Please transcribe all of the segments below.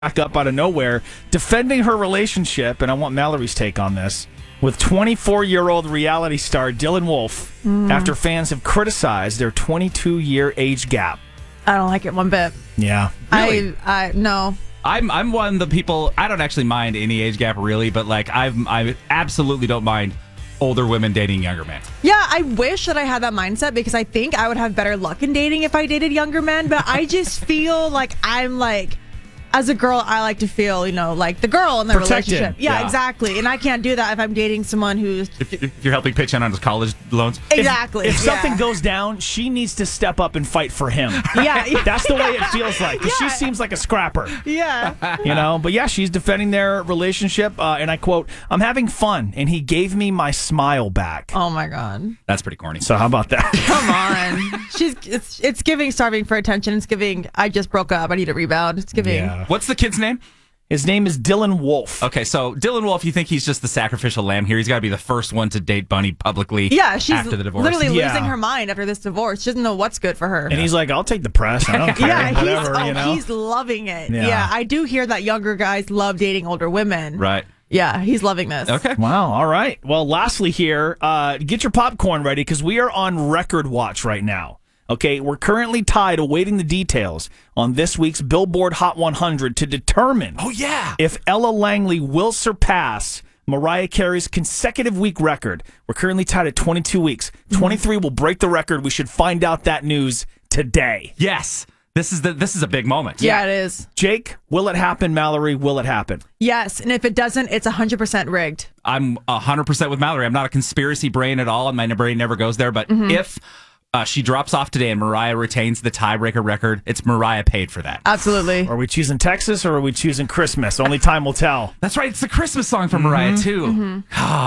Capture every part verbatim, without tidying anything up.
back up out of nowhere, defending her relationship, and I want Mallory's take on this, with twenty-four-year-old reality star Dylan Wolf Mm. after fans have criticized their twenty-two-year age gap. I don't like it one bit. Yeah. Really? I, I, no. I'm I'm one of the people. I don't actually mind any age gap really, but like I've I absolutely don't mind older women dating younger men. Yeah, I wish that I had that mindset because I think I would have better luck in dating if I dated younger men. But I just feel like I'm like, as a girl, I like to feel, you know, like the girl in the Protected. relationship. Yeah, Yeah. exactly. And I can't do that if I'm dating someone who's If, if you're helping pitch in on his college loans, exactly. If yeah. something goes down, she needs to step up and fight for him. yeah, yeah, That's the way it feels like. 'Cause Yeah. She seems like a scrapper. yeah. You know, but yeah, she's defending their relationship, uh, and I quote, "I'm having fun, and he gave me my smile back." Oh my god. that's pretty corny. So how about that? Come on. She's it's it's giving starving for attention. It's giving I just broke up. I need a rebound. It's giving Yeah. What's the kid's name? His name is Dylan Wolf. Okay, so Dylan Wolf, you think he's just the sacrificial lamb here? He's got to be the first one to date Bunny publicly. Yeah, she's after the divorce. literally Yeah. losing her mind after this divorce. She doesn't know what's good for her. And he's like, "I'll take the press. I don't care. yeah, Whatever, he's, oh, you know." he's loving it. Yeah. Yeah. I do hear that younger guys love dating older women. right. Yeah, he's loving this. Okay. Wow. All right. Well, lastly here, uh, get your popcorn ready because we are on record watch right now. Okay, we're currently tied, awaiting the details on this week's Billboard Hot one hundred to determine Oh yeah. if Ella Langley will surpass Mariah Carey's consecutive week record. We're currently tied at twenty-two weeks. twenty-three will break the record. We should find out that news today. Yes. This is the this is a big moment. Yeah, it is. Jake, will it happen? Mallory, will it happen? Yes, and if it doesn't, it's one hundred percent rigged. I'm one hundred percent with Mallory. I'm not a conspiracy brain at all, and my brain never goes there. But Mm-hmm. if uh, she drops off today and Mariah retains the tiebreaker record, it's Mariah paid for that. Absolutely. Are we choosing Texas or are we choosing Christmas? Only time will tell. That's right. It's the Christmas song from Mariah, too.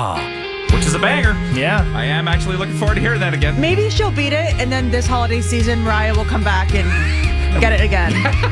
Ah, which is a banger. Yeah. I am actually looking forward to hearing that again. Maybe she'll beat it, and then this holiday season, Mariah will come back and get it again.